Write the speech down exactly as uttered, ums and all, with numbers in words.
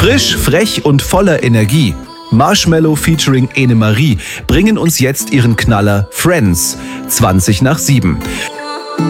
Frisch, frech und voller Energie. Marshmello featuring Ene Marie bringen uns jetzt ihren Knaller Friends, zwanzig nach sieben.